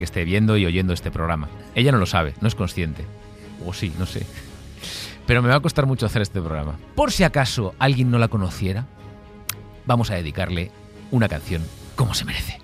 que esté viendo y oyendo este programa. Ella no lo sabe, no es consciente. O sí, no sé. Pero me va a costar mucho hacer este programa. Por si acaso alguien no la conociera, vamos a dedicarle una canción como se merece.